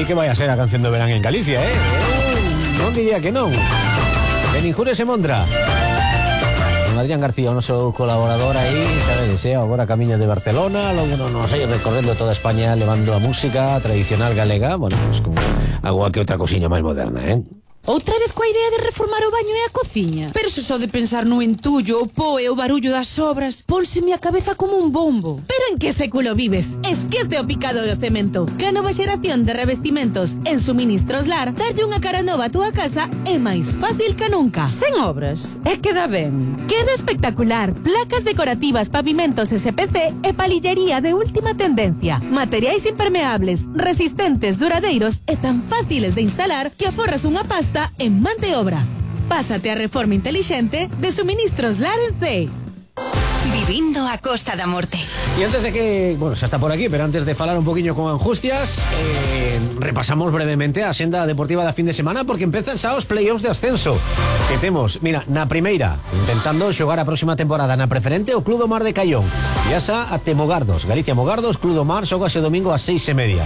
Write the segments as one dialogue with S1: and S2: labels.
S1: Ni que vaya a ser a canción de verán en Galicia, non diría que non. De Ninjure se Mondra. Con Adrián García, o noso colaborador aí, sabedes, agora camiño de Barcelona, logo non sei, recorrendo toda España, levando a música tradicional galega, bueno, pues con agua que outra cosiña máis moderna,
S2: Outra vez coa idea de reformar o baño e a cociña. Pero se só de pensar no entullo, o po e o barullo das obras, pónseme a cabeza como un bombo.
S3: Pero en que século vives? Esquece o picado do cemento. Que a nova xeración de revestimentos en Suministros Lar darlle unha cara nova a túa casa é máis fácil que nunca.
S2: Sen obras, e queda ben.
S3: Queda espectacular. Placas decorativas, pavimentos SPC e palillería de última tendencia. Materiais impermeables, resistentes, duradeiros e tan fáciles de instalar que aforras unha pasta en man de obra. Pásate a reforma intelixente de Suministros Lar en C.
S4: Vivindo a Costa da Morte.
S1: Y antes de que, bueno, xa está por aquí, pero antes de falar un poquinho con Angustias, repasamos brevemente a senda deportiva da fin de semana, porque empezan xa os playoffs de ascenso que temos, mira, na primeira, intentando xogar a próxima temporada na preferente o Club do Mar de Caión, e xa a Temogardos, Galicia Mogardos, Club do Mar, xogase domingo ás 6:30.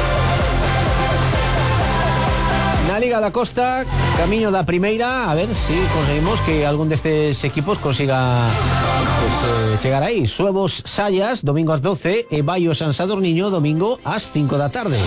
S1: Na Liga da Costa, camiño da primeira, a ver si conseguimos que algún destes equipos consiga pues, chegar aí. Suevos Sayas, domingo ás 12, e Baio San Sadorniño, domingo ás 5 da tarde.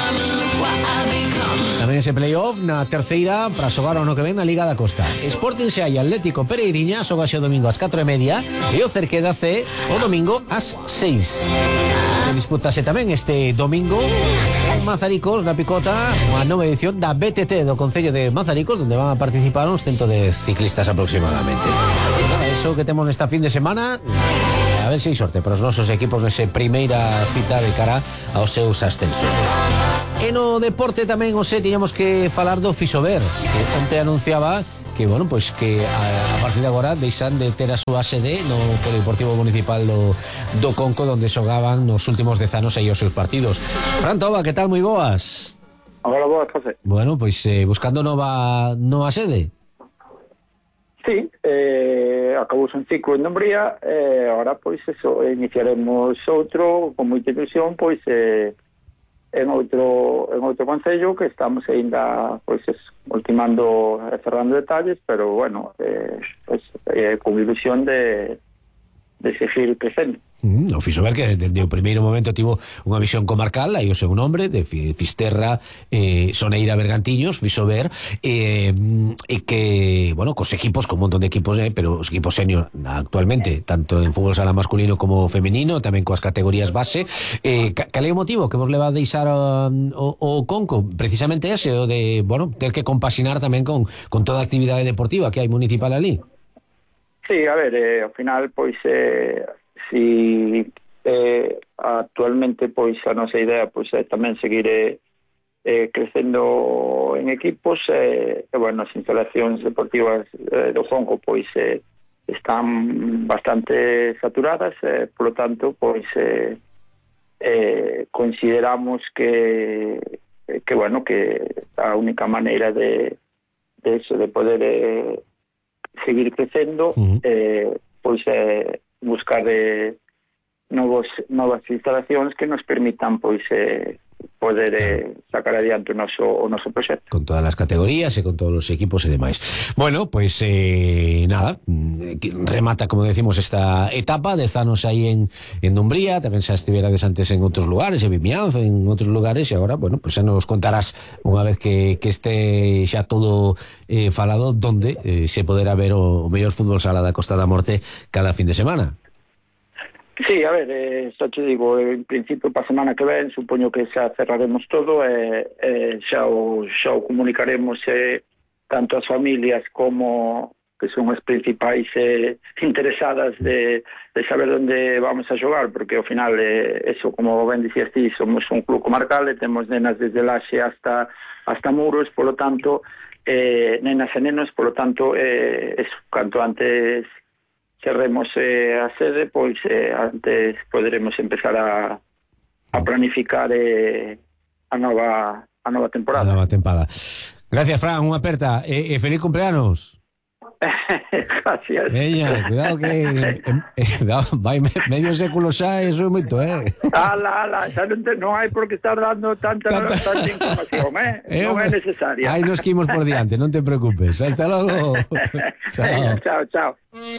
S1: Tamén ese playoff na terceira para xogar o ano que ven na Liga da Costa. Sporting Xai Atlético Pereiriña xogase o domingo ás 4:30 e o Cerqueda C o domingo ás 6. E disputase tamén este domingo en Mazaricos, na Picota, unha nova edición da BTT do Concello de Mazaricos, onde van a participar uns 100 de ciclistas aproximadamente. Eso que temos nesta fin de semana, a ver se hai sorte para os nosos equipos nese primeira cita de cara aos seus ascensos. E no deporte tamén, tiñamos que falar do Fisober, que onte anunciaba que, bueno, pois que a partir de agora deixan de ter a súa sede no Polideportivo Municipal do Conco, onde xogaban nos últimos 10 anos aí os seus partidos. Fran Toba, que tal? Moi boas.
S5: Hola, boas, José.
S1: Bueno, pois buscando nova sede.
S5: Sí, acabou un ciclo en Dumbría, agora pois eso, iniciaremos outro con moita ilusión, pois en outro concello, que estamos aínda pois ultimando e cerrando detalles, pero bueno, pois con ilusión de seguir crecendo.
S1: O Fisober, que desde o primeiro momento tivo unha visión comarcal, aí o seu nombre de Fisterra, Soneira, Bergantiños, Fisober, e que, bueno, cos equipos, con un montón de equipos, pero os equipos senior actualmente, tanto en fútbol sala masculino como femenino, tamén coas categorías base. Cal é o motivo que vos leva a deixar o Conco? Precisamente ese, o de, bueno, ter que compaxinar tamén con toda a actividade deportiva que hai municipal ali.
S5: Sí, a ver, ao final, pois si actualmente pois a nosa idea pois é tamén seguir crecendo en equipos, bueno, as instalacións deportivas do Conco pois están bastante saturadas, por lo tanto pois consideramos que bueno, que a única maneira de poder seguir crecendo pois buscar novas instalacións que nos permitan pois poder sacar adiante o noso proxecto.
S1: Con todas as categorías e con todos os equipos e demais. Bueno, pois nada, remata, como decimos, esta etapa de anos aí en Dumbría, tamén xa estiverades antes en outros lugares, en Vimianzo, en outros lugares, e agora, bueno, pois xa nos contarás unha vez que este xa todo falado, donde se poderá ver o mellor fútbol sala da Costa da Morte cada fin de semana.
S5: Sí, a ver, só te digo, en principio para a semana que ven supoño que xa cerraremos todo e xa o comunicaremos tanto as familias como que son as principais interesadas de saber onde vamos a xogar, porque ao final eso, como ben dicías ti, somos un club comarcal e temos nenas desde Laxe hasta Muros, polo tanto nenas e nenos, polo tanto eso, canto antes cerremos a sede, pois antes poderemos empezar a planificar a nova temporada.
S1: A nova temporada. Gracias, Fran, unha aperta e feliz cumpleanos.
S5: Gracias.
S1: Veña, cuidado que vai medio século xa, eso é moito,
S5: Ala, xa non hai por que estar dando tanta información, non é necesaria.
S1: Hai nos que imos por diante, non te preocupes. Hasta logo.
S5: Chao. Chao.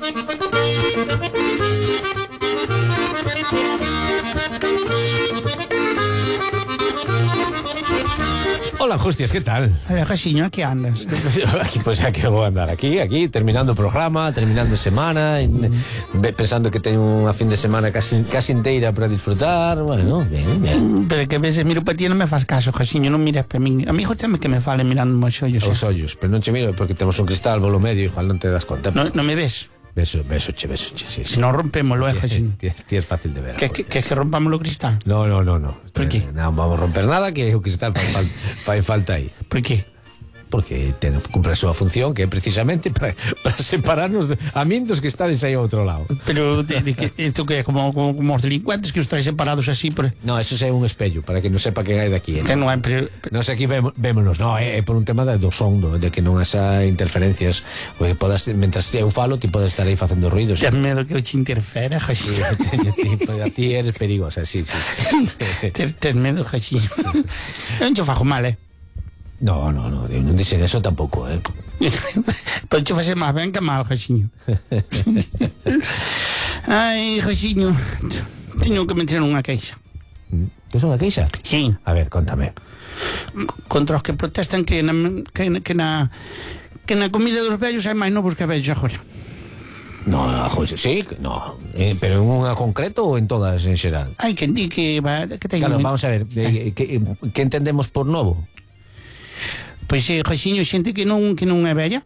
S1: Hola, Justias, ¿qué tal?
S6: Jaciño, ¿a qué andas?
S1: Aquí, pues aquí voy a andar, aquí, terminando o programa, terminando semana, pensando que teño unha fin de semana casi inteira para disfrutar. Bueno, bien.
S6: Pero que a veces miro para ti e non me faz caso, Jaciño, non miras para mí. A mí gustame que me falen mirando os ollos.
S1: Os ollos, pero non che miro porque temos un cristal polo medio, igual non te das conta.
S6: Non me ves?
S1: Beso, che, sí.
S6: Si non rompémoslo, Jaciño.
S1: Ti es fácil de ver.
S6: Que rompamos o cristal?
S1: No.
S6: Por qué?
S1: Non vamos a romper nada, que o cristal fai falta aí.
S6: Por qué?
S1: Porque cumpre a súa función, que é precisamente para separarnos a min dos que estades aí ao outro lado.
S6: Pero isto que é como os delincuentes que os traen separados así por...
S1: No, eso é un espello, para que non sepa quen hai daqui.
S6: Que non hai...
S1: Nos aquí vémonos, no, é por un tema do son, de que non hasa interferencias, porque podas, mentras eu falo, ti podes estar aí facendo ruidos.
S6: Tens medo que eu te interfera, Jaciño?
S1: A ti eres perigosa, sí.
S6: Tens medo, Jaciño? Non te fajo mal,
S1: No, eu non dixen eso tampouco,
S6: Pero te facer máis ben que mal, Jaciño. Ai, Jaciño, teño que meter unha queixa.
S1: Tes unha queixa?
S6: Sí.
S1: A ver, contame.
S6: Contra os que protestan que na comida dos vellos hai máis novos que vellos agora.
S1: No, sí, no. Pero en unha concreto ou en todas en xeral?
S6: Hai quen di que teño...
S1: Claro, vamos a ver, que entendemos por novo?
S6: Pois Jaciño, xente que non é bella.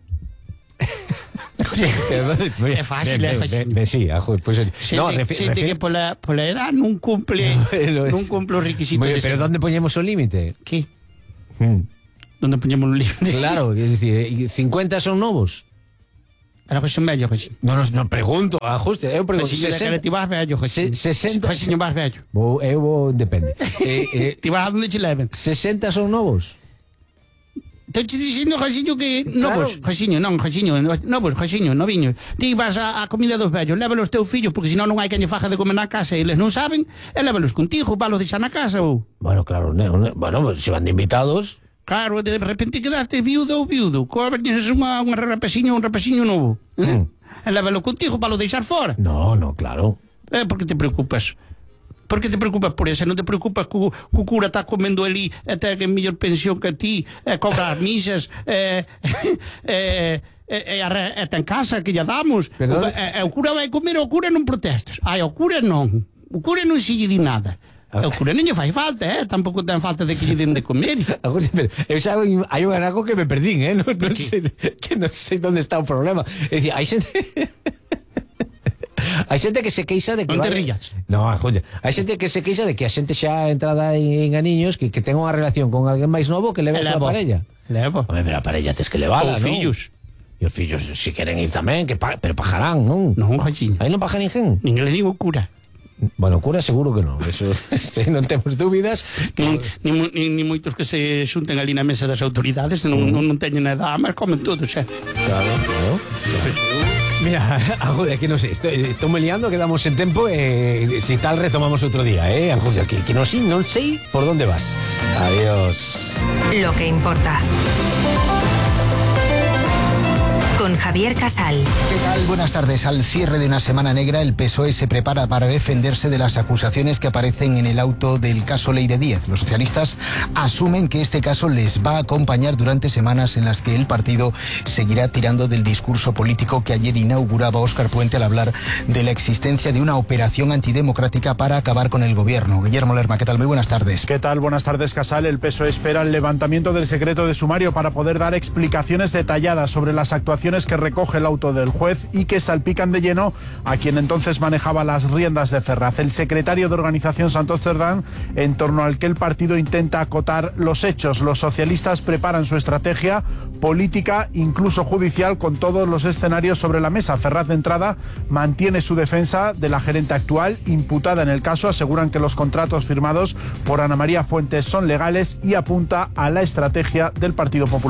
S6: É fácil, Jaciño.
S1: Sí, pues,
S6: xente que pola edad non cumple os requisitos.
S1: Pero onde poñemos o límite?
S6: Que? Onde poñemos o límite?
S1: Claro, é dicir, 50 son novos.
S6: Pero que son vellos, Jaciño.
S1: Non pregunto, ajuste. Eu pregunto,
S6: Jaciño, ti vas vello, Jaciño.
S1: 60.
S6: Jaciño, vas vello.
S1: Eu depende.
S6: Ti vas a donde te leven.
S1: 60 son novos.
S6: Estou te dicindo, Jaciño, que novos. Jaciño, novos, Jaciño, noviños. Ti vas a comida dos vellos, lévalos teus fillos, porque senón non hai que lle faja de comer na casa e eles non saben, e lévalos contigo, valos deixar na casa ou...
S1: Bueno, claro, bueno, se van de invitados...
S6: Claro, de repente quedaste viudo ou viudo, cobertes un rapaciño novo. E lévalo contigo para lo deixar fora.
S1: No, claro.
S6: Por que te preocupas? Por que te preocupas por eso? Non te preocupas que o cura está comendo ali e ten mellor pensión que ti, cobra as misas, e ten casa que lle damos. O cura vai comer, o cura non protestas. O cura non. O cura non se lle di nada. O cura non lle fai falta, tampouco ten falta de que lle den de comer.
S1: Pero eu xa hai un anaco que me perdín, non sei onde está o problema. É dicir, hai xente... Hai xente que se queixa de que...
S6: Non te rías.
S1: No, joder. Hai xente que se queixa de que a xente xa entrada en aniños que ten unha relación con alguén máis novo que leve a súa parella.
S6: Levo.
S1: Home, pero a parella tes que levala, non?
S6: Os fillos.
S1: E os fillos, se queren ir tamén, pero pajarán, non?
S6: Non, Jaciño.
S1: Aí non paja ninguén?
S6: Ninguén le digo cura.
S1: Bueno, cura seguro que non. Eso non temos dúbidas.
S6: Ni moitos que se xunten ali na mesa das autoridades non teñen nada, mas comen todos,
S1: Claro. Mira, José, que non sei, estou me liando, quedamos en tempo e si tal retomamos outro día, José, que non sei por onde vas. Adiós.
S4: Lo que importa. Con Javier Casal.
S7: ¿Qué tal? Buenas tardes. Al cierre de una semana negra, el PSOE se prepara para defenderse de las acusaciones que aparecen en el auto del caso Leire Díez. Los socialistas asumen que este caso les va a acompañar durante semanas en las que el partido seguirá tirando del discurso político que ayer inauguraba Óscar Puente al hablar de la existencia de una operación antidemocrática para acabar con el gobierno. Guillermo Lerma, ¿qué tal? Muy buenas tardes.
S8: ¿Qué tal? Buenas tardes, Casal. El PSOE espera el levantamiento del secreto de sumario para poder dar explicaciones detalladas sobre las actuaciones que recoge el auto del juez y que salpican de lleno a quien entonces manejaba las riendas de Ferraz, el secretario de Organización Santos Cerdán, en torno al que el partido intenta acotar los hechos. Los socialistas preparan su estrategia política, incluso judicial, con todos los escenarios sobre la mesa. Ferraz, de entrada, mantiene su defensa de la gerente actual, imputada en el caso. Aseguran que los contratos firmados por Ana María Fuentes son legales y apunta a la estrategia del Partido Popular.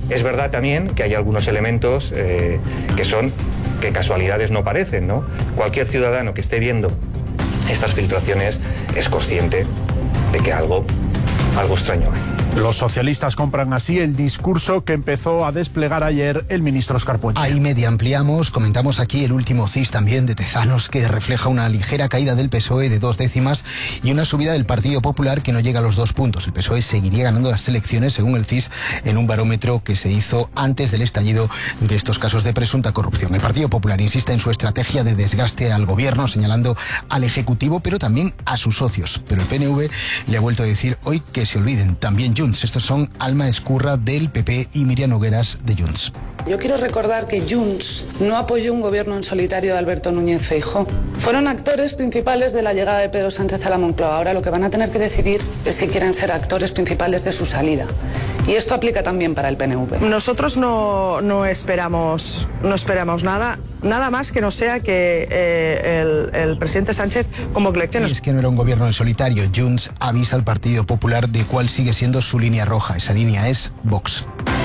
S9: Es verdad también que hay algunos elementos que casualidades no parecen, ¿no? Cualquier ciudadano que esté viendo estas filtraciones es consciente de que algo extraño hay.
S8: Los socialistas compran así el discurso que empezó a desplegar ayer el ministro Óscar Puente.
S7: Ahí media ampliamos, comentamos aquí el último CIS también de Tezanos, que refleja una ligera caída del PSOE de 2 décimas y una subida del Partido Popular que no llega a los 2 puntos. El PSOE seguiría ganando las elecciones, según el CIS, en un barómetro que se hizo antes del estallido de estos casos de presunta corrupción. El Partido Popular insiste en su estrategia de desgaste al gobierno, señalando al Ejecutivo, pero también a sus socios. Pero el PNV le ha vuelto a decir hoy que se olviden, también Junts. Estos son Alma Escurra del PP y Miriam Nogueras de Junts.
S10: Yo quiero recordar que Junts no apoyó un gobierno en solitario de Alberto Núñez Feijóo. Fueron actores principales de la llegada de Pedro Sánchez a la Moncloa. Ahora lo que van a tener que decidir es si quieren ser actores principales de su salida. Y esto aplica también para el PNV.
S11: Nosotros no esperamos nada más que no sea que el presidente Sánchez convoque elecciones.
S7: Es que no era un gobierno en solitario. Junts avisa al Partido Popular de cuál sigue siendo su línea roja. Esa línea es Vox.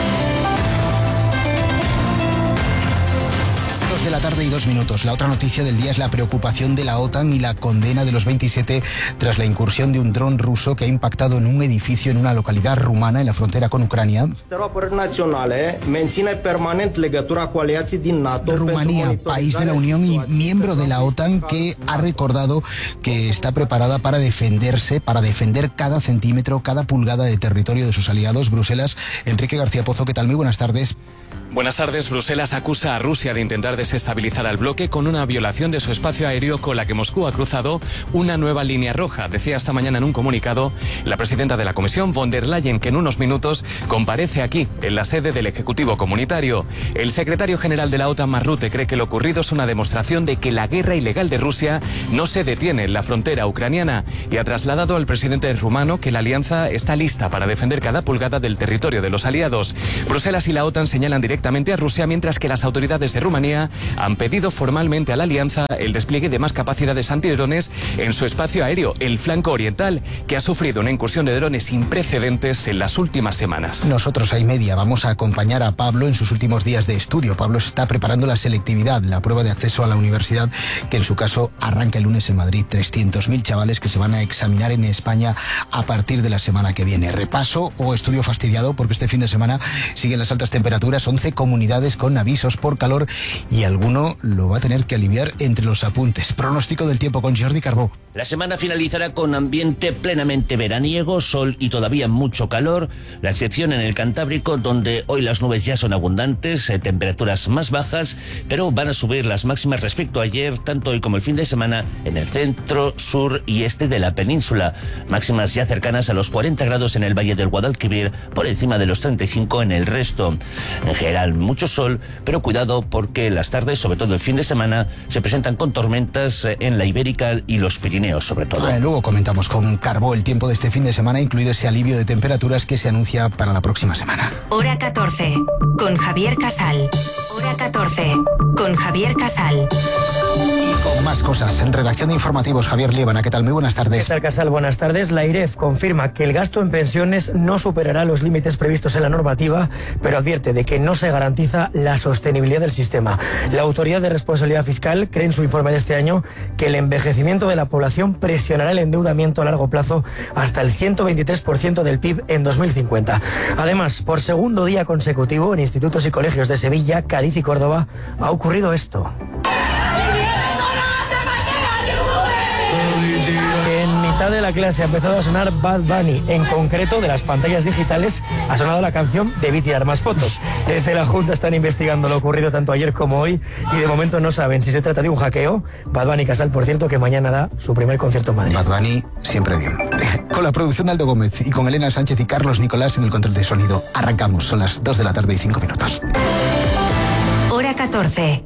S7: 2 de la tarde y 2 minutos. La otra noticia del día es la preocupación de la OTAN y la condena de los 27 tras la incursión de un dron ruso que ha impactado en un edificio en una localidad rumana en la frontera con Ucrania. Rumanía, país de la Unión y miembro de la OTAN, que ha recordado que está preparada para defenderse, para defender cada centímetro, cada pulgada de territorio de sus aliados. Bruselas, Enrique García Pozo, ¿qué tal? Muy buenas tardes.
S12: Buenas tardes. Bruselas acusa a Rusia de intentar desestabilizar al bloque con una violación de su espacio aéreo con la que Moscú ha cruzado una nueva línea roja. Decía esta mañana en un comunicado la presidenta de la Comisión, von der Leyen, que en unos minutos comparece aquí, en la sede del Ejecutivo Comunitario. El secretario general de la OTAN, Mark Rutte, cree que lo ocurrido es una demostración de que la guerra ilegal de Rusia no se detiene en la frontera ucraniana y ha trasladado al presidente rumano que la alianza está lista para defender cada pulgada del territorio de los aliados. Bruselas y la OTAN señalan directamente a Rusia, mientras que las autoridades de Rumanía han pedido formalmente a la alianza el despliegue de más capacidades antidrones en su espacio aéreo, el flanco oriental, que ha sufrido una incursión de drones sin precedentes en las últimas semanas.
S7: Nosotros, ahí media, vamos a acompañar a Pablo en sus últimos días de estudio. Pablo está preparando la selectividad, la prueba de acceso a la universidad, que en su caso arranca el lunes en Madrid. 300.000 chavales que se van a examinar en España a partir de la semana que viene. Repaso o estudio fastidiado, porque este fin de semana siguen las altas temperaturas, 11 comunidades con avisos por calor y alguno lo va a tener que aliviar entre los apuntes. Pronóstico del tiempo con Jordi Carbó.
S13: La semana finalizará con ambiente plenamente veraniego, sol y todavía mucho calor, la excepción en el Cantábrico, donde hoy las nubes ya son abundantes, temperaturas más bajas, pero van a subir las máximas respecto a ayer, tanto hoy como el fin de semana, en el centro, sur y este de la península. Máximas ya cercanas a los 40 grados en el Valle del Guadalquivir, por encima de los 35 en el resto. En general, mucho sol, pero cuidado porque las tardes, sobre todo el fin de semana, se presentan con tormentas en la Ibérica y los Pirineos, sobre todo.
S7: Luego comentamos con Carbó el tiempo de este fin de semana, incluido ese alivio de temperaturas que se anuncia para la próxima semana.
S4: Hora 14, con Javier Casal. Hora 14, con Javier Casal.
S7: Y con más cosas, en redacción de informativos, Javier Liébana, ¿qué tal? Muy buenas tardes.
S14: ¿Qué tal, Casal? Buenas tardes. La IREF confirma que el gasto en pensiones no superará los límites previstos en la normativa, pero advierte de que no se garantiza la sostenibilidad del sistema. La Autoridad de Responsabilidad Fiscal cree en su informe de este año que el envejecimiento de la población presionará el endeudamiento a largo plazo hasta el 123% del PIB en 2050. Además, por segundo día consecutivo, en institutos y colegios de Sevilla, Cádiz y Córdoba, ha ocurrido esto. En mitad de la clase ha empezado a sonar Bad Bunny. En concreto, de las pantallas digitales ha sonado la canción Debí tirar más fotos. Desde la Junta están investigando lo ocurrido tanto ayer como hoy y de momento no saben si se trata de un hackeo. Bad Bunny, Casal, por cierto, que mañana da su primer concierto en Madrid.
S7: Bad Bunny siempre bien. Con la producción de Aldo Gómez y con Elena Sánchez y Carlos Nicolás en el control de sonido. Arrancamos, son las 2 de la tarde y 5 minutos.
S4: Hora 14.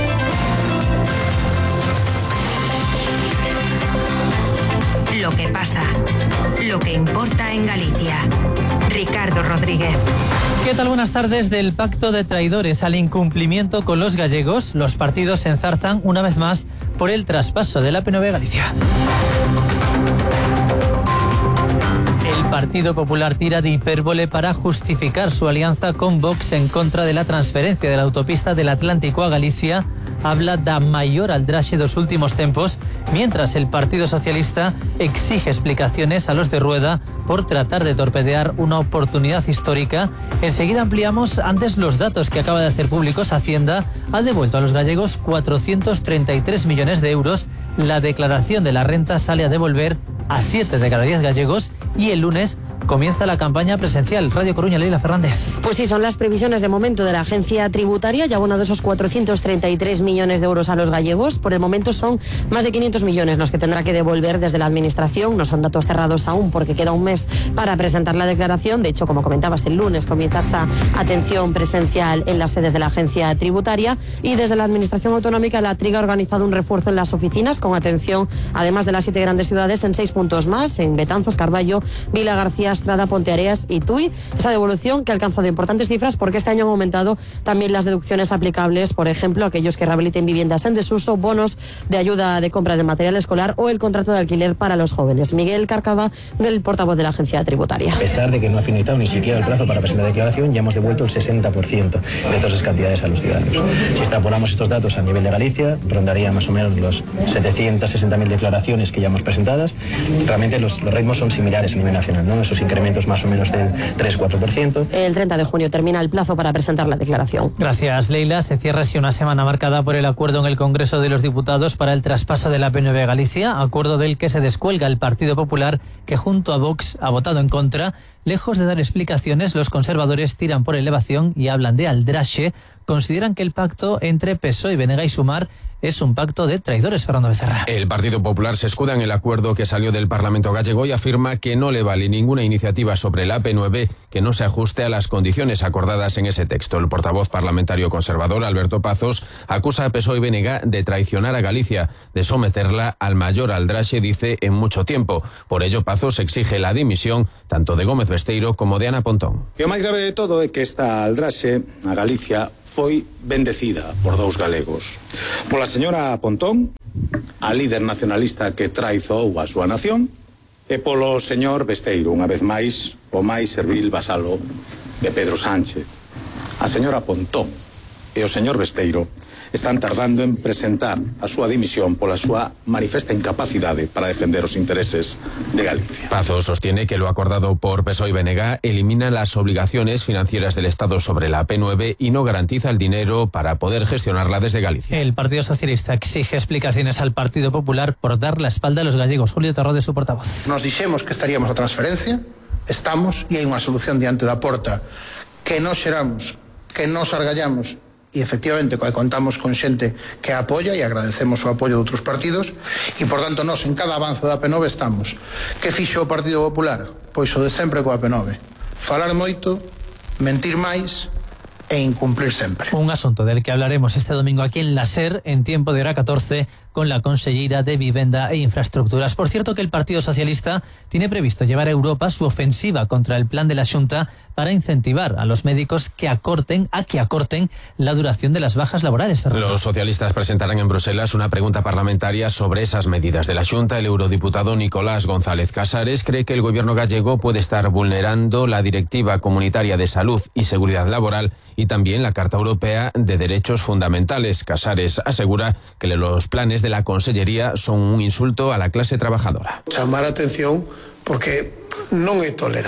S4: Lo que pasa, lo que importa en Galicia. Ricardo Rodríguez.
S15: ¿Qué tal? Buenas tardes. Del pacto de traidores al incumplimiento con los gallegos, los partidos se enzarzan una vez más por el traspaso de la PNV a Galicia. El Partido Popular tira de hipérbole para justificar su alianza con Vox en contra de la transferencia de la autopista del Atlántico a Galicia. Habla da maior aldraxe dos últimos tempos, mientras el Partido Socialista exige explicaciones a los de Rueda por tratar de torpedear una oportunidad histórica. Enseguida ampliamos. Antes, los datos que acaba de hacer públicos Hacienda. Ha devuelto a los gallegos 433 millones de euros. La declaración de la renta sale a devolver a 7 de cada 10 gallegos y el lunes comienza la campaña presencial. Radio Coruña, Leila Fernández.
S16: Pues sí, son las previsiones de momento de la agencia tributaria. Ya abonado esos 433 millones de euros a los gallegos. Por el momento son más de 500 millones los que tendrá que devolver desde la administración. No son datos cerrados aún porque queda un mes para presentar la declaración. De hecho, como comentabas, el lunes comienza esa atención presencial en las sedes de la agencia tributaria. Y desde la administración autonómica, la Triga ha organizado un refuerzo en las oficinas con atención, además de las 7 grandes ciudades, en 6 puntos más, en Betanzos, Carballo, Vila García, Estrada, Ponteareas y Tui. Esa devolución que ha alcanzado importantes cifras porque este año han aumentado también las deducciones aplicables, por ejemplo, a aquellos que rehabiliten viviendas en desuso, bonos de ayuda de compra de material escolar o el contrato de alquiler para los jóvenes. Miguel Cárcava, del portavoz de la agencia tributaria.
S17: A pesar de que no ha finalizado ni siquiera el plazo para presentar declaración, ya hemos devuelto el 60% de todas esas cantidades a los ciudadanos. Si extrapolamos estos datos a nivel de Galicia, rondaría más o menos los 760.000 declaraciones que ya hemos presentadas. Realmente los ritmos son similares a nivel nacional, ¿no? Esos incrementos más o menos del 3-4%.
S16: El 30 de junio termina el plazo para presentar la declaración.
S15: Gracias, Leila. Se cierra así una semana marcada por el acuerdo en el Congreso de los Diputados para el traspaso de la P9 a Galicia, acuerdo del que se descuelga el Partido Popular, que junto a Vox ha votado en contra. Lejos de dar explicaciones, los conservadores tiran por elevación y hablan de aldraxe. Consideran que el pacto entre PSOE, BNG y Sumar es un pacto de traidores. Fernando Becerra.
S18: El Partido Popular se escuda en el acuerdo que salió del Parlamento gallego y afirma que no le vale ninguna iniciativa sobre la AP9 que no se ajuste a las condiciones acordadas en ese texto. El portavoz parlamentario conservador, Alberto Pazos, acusa a PSOE y BNG de traicionar a Galicia, de someterla al mayor aldraxe, dice, en mucho tiempo. Por ello, Pazos exige la dimisión tanto de Gómez Besteiro como de Ana Pontón.
S19: E o máis grave de todo é que esta aldraxe a Galicia foi bendecida por dous galegos. Pola señora Pontón, a líder nacionalista que traizoou a súa nación, e polo señor Besteiro, unha vez máis, o máis servil vasalo de Pedro Sánchez. A señora Pontón e o señor Besteiro están tardando en presentar a súa dimisión pola súa manifesta incapacidade para defender os intereses de Galicia.
S18: Pazos sostiene que lo acordado por PSOE y BNG elimina las obligaciones financieras del Estado sobre la P9 y no garantiza el dinero para poder gestionarla desde Galicia.
S15: El Partido Socialista exige explicaciones al Partido Popular por dar la espalda a los gallegos. Julio Tarrode, su portavoz.
S20: Nos dixemos que estaríamos a transferencia, estamos, e hai unha solución diante da porta que non xeramos, que nos argallamos. E efectivamente contamos con xente que apoia e agradecemos o apoio de outros partidos e, por tanto, nós en cada avance da P9 estamos. Que fixo o Partido Popular? Pois o de sempre coa P9. Falar moito, mentir máis e incumplir sempre.
S15: Un asunto del que hablaremos este domingo aquí en la SER en tiempo de hora 14 con la consellera de Vivenda e Infraestructuras. Por cierto, que el Partido Socialista tiene previsto llevar a Europa su ofensiva contra el plan de la Xunta para incentivar a los médicos que acorten la duración de las bajas laborales. Fernando.
S18: Los socialistas presentarán en Bruselas una pregunta parlamentaria sobre esas medidas de la Xunta. El eurodiputado Nicolás González Casares cree que el gobierno gallego puede estar vulnerando la Directiva Comunitaria de Salud y Seguridad Laboral y también la Carta Europea de Derechos Fundamentales. Casares asegura que los planes de la Consellería son un insulto a la clase trabajadora.
S20: Chamar a atención porque non é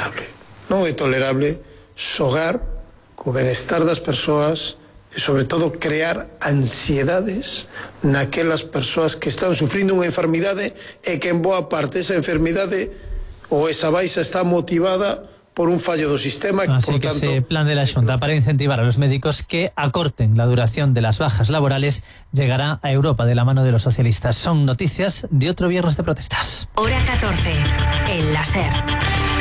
S20: tolerable xogar co benestar das persoas e, sobre todo, crear ansiedades naquelas persoas que están sufrindo unha enfermidade e que en boa parte esa enfermidade ou esa baixa está motivada por un fallo do sistema.
S15: Así
S20: por
S15: que
S20: tanto,
S15: ese plan de la Xunta para incentivar a los médicos que acorten la duración de las bajas laborales llegará a Europa de la mano de los socialistas. Son noticias de otro viernes de protestas.
S4: Hora 14, en la SER.